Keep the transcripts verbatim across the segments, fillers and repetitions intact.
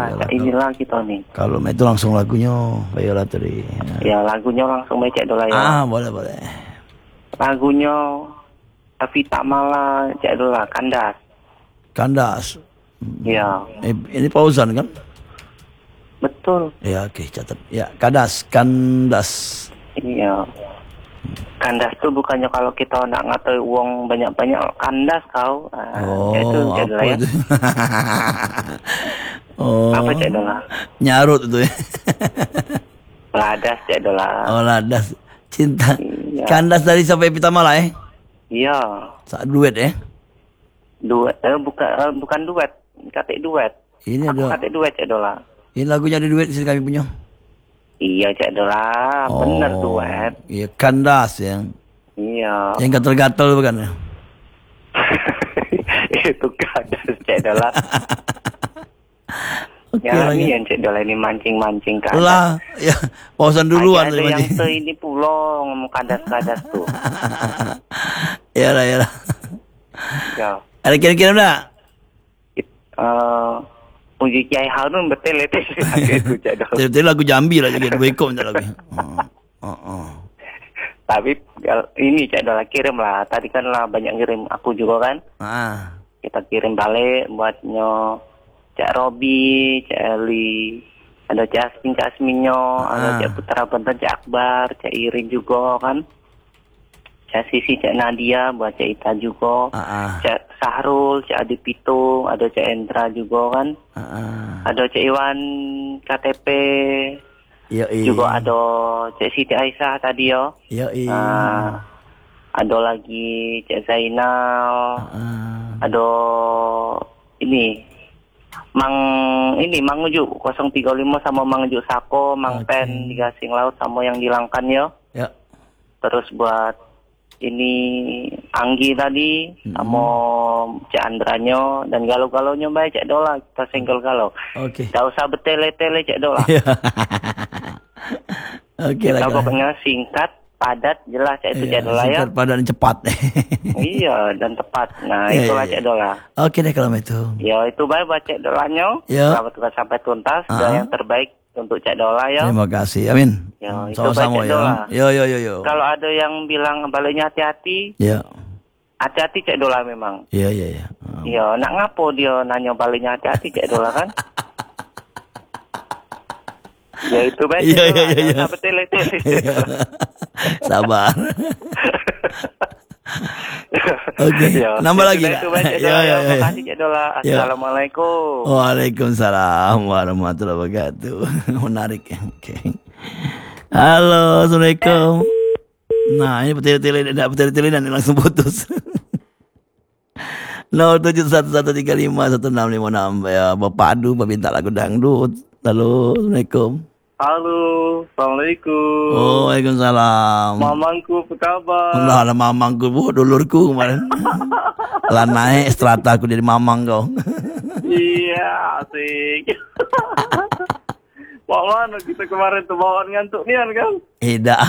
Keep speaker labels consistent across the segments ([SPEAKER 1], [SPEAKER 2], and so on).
[SPEAKER 1] Cak inilah kita nih.
[SPEAKER 2] Kalau itu langsung lagunya, bayolah tadi.
[SPEAKER 1] Ya lagunya langsung baca dulu ya.
[SPEAKER 2] Ah, boleh boleh.
[SPEAKER 1] Lagunya Evita Mala, Cak dulu Kandas.
[SPEAKER 2] Kandas.
[SPEAKER 1] Ya.
[SPEAKER 2] Eh, ini Fauzan kan?
[SPEAKER 1] Betul.
[SPEAKER 2] Ya, oke, catat. Ya, Kandas, Kandas.
[SPEAKER 1] Iya. Kandas tuh bukannya kalau kita nak ngatai uang banyak-banyak, kandas kau. Nah,
[SPEAKER 2] oh,
[SPEAKER 1] itu
[SPEAKER 2] apa
[SPEAKER 1] ya.
[SPEAKER 2] itu? oh.
[SPEAKER 1] Apa Cak Dola?
[SPEAKER 2] Nyarut itu ya.
[SPEAKER 1] Ladas Cak Dola.
[SPEAKER 2] Oh, ladas. Cinta.
[SPEAKER 1] Iya.
[SPEAKER 2] Kandas dari sampai Evita Mala eh?
[SPEAKER 1] Iya.
[SPEAKER 2] Saat duet eh?
[SPEAKER 1] Duet, eh, bukan eh, bukan duet, kate duet.
[SPEAKER 2] Ini
[SPEAKER 1] Aku
[SPEAKER 2] ada.
[SPEAKER 1] kate duet Cak Dola.
[SPEAKER 2] Ini lagunya ada duet sini kami punya.
[SPEAKER 1] Iya Cak Dola,
[SPEAKER 2] Oh,
[SPEAKER 1] bener duet.
[SPEAKER 2] Iya, Kandas ya.
[SPEAKER 1] Iya.
[SPEAKER 2] Yang gatel-gatel bukan ya?
[SPEAKER 1] Itu kandas Cak Dola.
[SPEAKER 2] Oke
[SPEAKER 1] Ya
[SPEAKER 2] lagi.
[SPEAKER 1] ini yang Cak Dola ini mancing-mancing kandas.
[SPEAKER 2] Lah, ya, pausan duluan
[SPEAKER 1] ada
[SPEAKER 2] tadi
[SPEAKER 1] yang
[SPEAKER 2] mancing.
[SPEAKER 1] ke ini pulau ngomong kandas-kandas tuh.
[SPEAKER 2] Ya lah, ya lah.
[SPEAKER 1] Ya.
[SPEAKER 2] Ada kira-kira enggak?
[SPEAKER 1] Eh, Puji Kiai Harun betul itu itu Cak Dola.
[SPEAKER 2] Jadi lagu Jambi lah jadi dua ekor bentar lagi. Oh, oh, oh.
[SPEAKER 1] Tapi gal- ini Cak Dola kirim lah. Tadi kan lah banyak kirim aku juga kan.
[SPEAKER 2] Ah.
[SPEAKER 1] Kita kirim balik buatnya Cak Robi, Cak Eli, ada Cak Asmin, Cak Asminyo, ada
[SPEAKER 2] Ah.
[SPEAKER 1] Cak Putra Banten, Cak Akbar, Cak Irin juga kan. Cak Sisi, Cak Nadia, buat Cak Ita juga.
[SPEAKER 2] Ah, ah.
[SPEAKER 1] Cak Sahrul, Cak Adi Pitung, ada Cak Endra juga kan.
[SPEAKER 2] Ah, ah.
[SPEAKER 1] Ada Cak Iwan K T P,
[SPEAKER 2] Yo,
[SPEAKER 1] juga ada Cak Siti Aisyah tadi yo.
[SPEAKER 2] Yo,
[SPEAKER 1] Ah, ada lagi Cak Zainal,
[SPEAKER 2] Ah.
[SPEAKER 1] ada ini Mang ini Mang Uju nol tiga lima sama Mang Uju Sako, Mang
[SPEAKER 2] Oke.
[SPEAKER 1] Pen di Gasing Laut sama yang dilangkan yo.
[SPEAKER 2] Ya.
[SPEAKER 1] Terus buat ini Anggi tadi
[SPEAKER 2] Mm-hmm.
[SPEAKER 1] sama Cak Andranyo dan galau-galaunya baik Cak Dola, kita single galau.
[SPEAKER 2] Oke.
[SPEAKER 1] Tidak usah bertele-tele Cak Dola.
[SPEAKER 2] Ya. Oke lah.
[SPEAKER 1] Kita pokoknya singkat, padat, jelas Cak itu Cak Dola ya.
[SPEAKER 2] Singkat, padat dan cepat.
[SPEAKER 1] Iya dan tepat. Nah
[SPEAKER 2] Iya,
[SPEAKER 1] itulah
[SPEAKER 2] iya.
[SPEAKER 1] Cak Dola.
[SPEAKER 2] Oke deh kalau itu.
[SPEAKER 1] Ya itu baik buat Cak Dolanyo.
[SPEAKER 2] Ya.
[SPEAKER 1] Selamat tugas sampai tuntas.
[SPEAKER 2] Ah.
[SPEAKER 1] Dan yang terbaik untuk Cak Dola ya.
[SPEAKER 2] Terima kasih. Amin.
[SPEAKER 1] Ya, itu
[SPEAKER 2] Sama-sama
[SPEAKER 1] baca
[SPEAKER 2] ya.
[SPEAKER 1] doa.
[SPEAKER 2] Yo yo yo yo.
[SPEAKER 1] Kalau ada yang bilang baliknya hati-hati,
[SPEAKER 2] Ya.
[SPEAKER 1] hati-hati Cak Dola memang.
[SPEAKER 2] Iya iya iya.
[SPEAKER 1] Iya, nak ngapo dia nanya baliknya hati-hati Cak Dola kan? Ya itu baik.
[SPEAKER 2] Iya, iya, iya, iya.
[SPEAKER 1] Sampai tele-tele.
[SPEAKER 2] Sabar. Oke.
[SPEAKER 1] Ya,
[SPEAKER 2] Nambah lagi
[SPEAKER 1] sudah
[SPEAKER 2] nggak?
[SPEAKER 1] itu baik, Cak
[SPEAKER 2] Ya
[SPEAKER 1] Dola.
[SPEAKER 2] ya ya.
[SPEAKER 1] Terima kasih Cak Dola.
[SPEAKER 2] Ya.
[SPEAKER 1] Assalamualaikum.
[SPEAKER 2] Waalaikumsalam warahmatullahi wabarakatuh. Menarik ya. Oke. Halo, assalamualaikum. Nah, ini petele-tele, tidak petele-tele dan langsung putus. nol tujuh satu satu tiga lima satu enam lima enam ya Bapak Adu meminta lagu dangdut. Halo, assalamualaikum.
[SPEAKER 1] Halo, assalamualaikum.
[SPEAKER 2] Oh, waalaikumsalam.
[SPEAKER 1] Mamangku apa kabar?
[SPEAKER 2] Allah, lah mamangku bu, dulurku kemarin. Lah naik strata aku jadi mamang kau.
[SPEAKER 1] Iya, asik. Mau mana kita kemarin tuh bawaan ngantuk nian kan?
[SPEAKER 2] Tidak.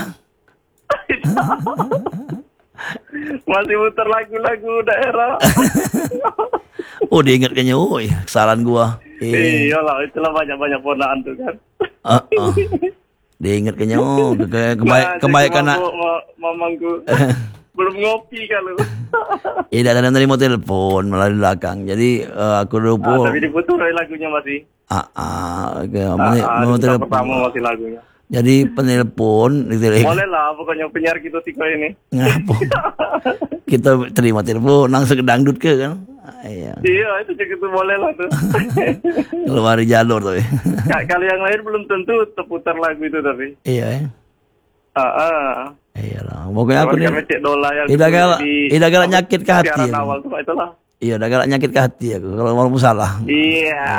[SPEAKER 1] Masih muter lagu-lagu daerah.
[SPEAKER 2] Oh, dia ingat kayaknya, oh, kesalahan gua. Eh,
[SPEAKER 1] Iyalah, itulah banyak-banyak ponaan tuh kan.
[SPEAKER 2] uh, uh. Dia ingat kayaknya, oh, ke, ke, kebaik,
[SPEAKER 1] Nah,
[SPEAKER 2] kebaikan nak.
[SPEAKER 1] mabuk, ma- mamangku belum ngopi kan lu.
[SPEAKER 2] Tidak ada nerima telepon melalui belakang. Jadi eh, aku
[SPEAKER 1] Ah,
[SPEAKER 2] lupa.
[SPEAKER 1] tapi diputus lagunya masih.
[SPEAKER 2] Ah, ah, oke,
[SPEAKER 1] Ah,
[SPEAKER 2] meni-
[SPEAKER 1] ah,
[SPEAKER 2] mau
[SPEAKER 1] kita
[SPEAKER 2] telepon.
[SPEAKER 1] pertama masih lagunya.
[SPEAKER 2] Jadi penelpon, gitu.
[SPEAKER 1] Boleh lah, pokoknya penyiar kita sih kau ini.
[SPEAKER 2] Ngapa? Kita terima telepon, langsung ke dangdut ke kan? Ah, iya.
[SPEAKER 1] Iya, itu juga tuh boleh lah tuh.
[SPEAKER 2] Keluar dari jalur tuh.
[SPEAKER 1] Ka- Kali yang lain belum tentu terputar lagu itu tapi.
[SPEAKER 2] Iya ya.
[SPEAKER 1] Ah, ah.
[SPEAKER 2] Iya lah. Pokoknya aku nih.
[SPEAKER 1] Karena Cek Dola yang
[SPEAKER 2] Tidak
[SPEAKER 1] dulu
[SPEAKER 2] galak,
[SPEAKER 1] di-
[SPEAKER 2] tidak galak nyakit ke hati.
[SPEAKER 1] siaran
[SPEAKER 2] aku.
[SPEAKER 1] awal tuh itulah.
[SPEAKER 2] Iya, udah galak nyakit ke hati aku. Kalau mau salah.
[SPEAKER 1] Iya.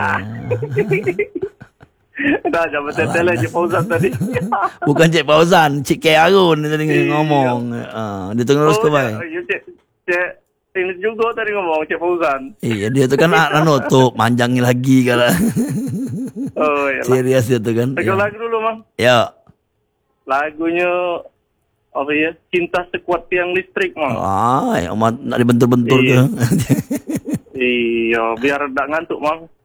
[SPEAKER 1] Dah jangan tetele je Fauzan tadi.
[SPEAKER 2] Bukan Cik Fauzan, Cik K. Arun tadi ngomong. Ah, dia tu terus ke
[SPEAKER 1] Oh,
[SPEAKER 2] baik.
[SPEAKER 1] ya, Cek, Cek, ini juga tadi ngomong Cek Fauzan.
[SPEAKER 2] Iya, dia tu kan anak nutup, manjangin lagi kalau.
[SPEAKER 1] Oh iya.
[SPEAKER 2] Serius dia tu kan.
[SPEAKER 1] Tegal
[SPEAKER 2] Ya.
[SPEAKER 1] lagu dulu, Mang.
[SPEAKER 2] Ya.
[SPEAKER 1] Lagunya apa ya? Cinta Sekuat Tiang Listrik, Mang.
[SPEAKER 2] Ah, yang mat- nak dibentur-bentur ke.
[SPEAKER 1] Iya. Iya, biar tak ngantuk, Mang.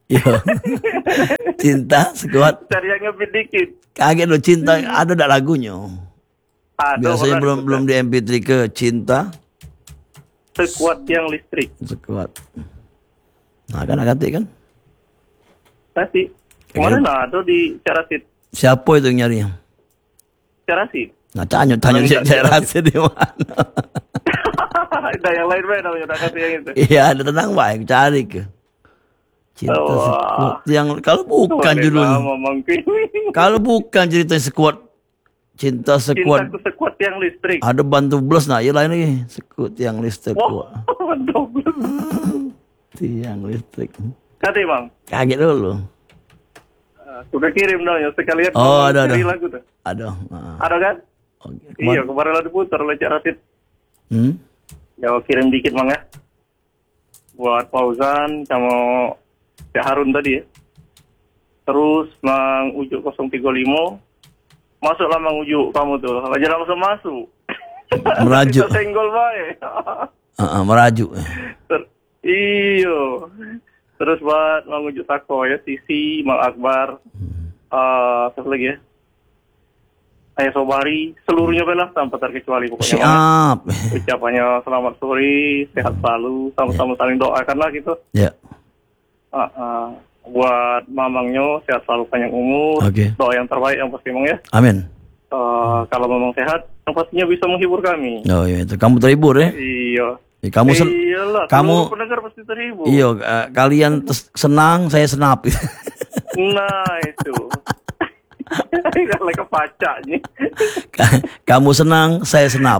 [SPEAKER 2] Iya. Cinta sekuat.
[SPEAKER 1] Cari yang ngebit dikit.
[SPEAKER 2] Kaget lo cinta ada enggak lagunya?
[SPEAKER 1] Ada,
[SPEAKER 2] Biasanya
[SPEAKER 1] pernah
[SPEAKER 2] belum
[SPEAKER 1] disebutkan.
[SPEAKER 2] belum di M P tiga ke cinta
[SPEAKER 1] Sekuat tiang listrik.
[SPEAKER 2] sekuat. Nah kan ganti kan?
[SPEAKER 1] Tadi. Kemarin ada di Carasit.
[SPEAKER 2] Siapa itu yang nyari?
[SPEAKER 1] Carasit.
[SPEAKER 2] Nah tanya tanya
[SPEAKER 1] Orang
[SPEAKER 2] saya
[SPEAKER 1] nggak
[SPEAKER 2] saya rasa di mana?
[SPEAKER 1] Ada yang lain bae namanya udah kasih yang itu.
[SPEAKER 2] Iya ada tenang baik cari ke. Cinta
[SPEAKER 1] Wah.
[SPEAKER 2] sekuat yang kalau bukan
[SPEAKER 1] Boleh
[SPEAKER 2] judulnya.
[SPEAKER 1] lama, Mang King.
[SPEAKER 2] Kalau bukan cerita sekuat cinta sekuat
[SPEAKER 1] Cintaku sekuat tiang listrik.
[SPEAKER 2] ada bantu plus nah ya lain lagi sekuat tiang listrik
[SPEAKER 1] Wah,
[SPEAKER 2] kuat.
[SPEAKER 1] double.
[SPEAKER 2] Tiang listrik.
[SPEAKER 1] Kata Bang,
[SPEAKER 2] Kaget dulu.
[SPEAKER 1] uh, sudah kirim dong ya sekalian.
[SPEAKER 2] Oh,
[SPEAKER 1] Bang,
[SPEAKER 2] ada,
[SPEAKER 1] cari
[SPEAKER 2] ada.
[SPEAKER 1] lagu tuh.
[SPEAKER 2] Ada. Nah.
[SPEAKER 1] Ada kan?
[SPEAKER 2] Oke.
[SPEAKER 1] Iya, kemarin lah diputar oleh Carasit.
[SPEAKER 2] Hmm?
[SPEAKER 1] Ya kirim dikit Mang ya. Buat Fauzan sama Cak Harun tadi ya. Terus Mang Ujuk nol tiga lima. Masuklah Mang Ujuk kamu tuh. Aja langsung masuk.
[SPEAKER 2] Merajuk.
[SPEAKER 1] Kita senggol baik.
[SPEAKER 2] Uh, uh, merajuk.
[SPEAKER 1] Ter- iyo. Terus buat Mang Ujuk Sako ya, Sisi, Mang Akbar, eh terus lagi ya, Ayah Sobari, seluruhnya belah tanpa terkecuali pokoknya.
[SPEAKER 2] Siap.
[SPEAKER 1] Ucapannya selamat sore, sehat selalu, sama-sama saling doakan lah gitu.
[SPEAKER 2] Ya.
[SPEAKER 1] Uh, uh, buat mamangnya sehat selalu panjang umur,
[SPEAKER 2] Oke.
[SPEAKER 1] doa yang terbaik yang pasti Mang ya.
[SPEAKER 2] Amin.
[SPEAKER 1] Eh, kalau memang sehat, yang pastinya bisa menghibur kami.
[SPEAKER 2] Oh iya itu kamu terhibur ya.
[SPEAKER 1] Iya.
[SPEAKER 2] Eh, kamu sen
[SPEAKER 1] Iyalah,
[SPEAKER 2] kamu
[SPEAKER 1] seluruh pendengar pasti terhibur.
[SPEAKER 2] iya eh, kalian tes- senang saya senap.
[SPEAKER 1] Nah itu. Kalau kepacanya.
[SPEAKER 2] Kamu senang saya senap.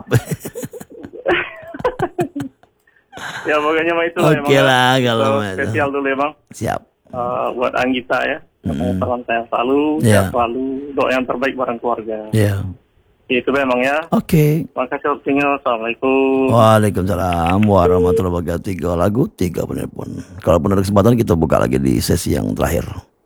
[SPEAKER 1] Ya pokoknya mah itu
[SPEAKER 2] Oke
[SPEAKER 1] ya, Bang.
[SPEAKER 2] lah,
[SPEAKER 1] So,
[SPEAKER 2] kalau mah itu.
[SPEAKER 1] spesial dulu ya Bang.
[SPEAKER 2] Siap.
[SPEAKER 1] Eh, buat Anggita ya.
[SPEAKER 2] Mm-mm.
[SPEAKER 1] Salam saya selalu,
[SPEAKER 2] Ya.
[SPEAKER 1] sehat selalu, doa yang terbaik bareng keluarga.
[SPEAKER 2] Ya.
[SPEAKER 1] Itu memang ya.
[SPEAKER 2] Oke.
[SPEAKER 1] Makasih waktunya. Assalamualaikum.
[SPEAKER 2] Waalaikumsalam warahmatullahi wabarakatuh. Tiga lagu, tiga penelpon. Kalau benar kesempatan kita buka lagi di sesi yang terakhir.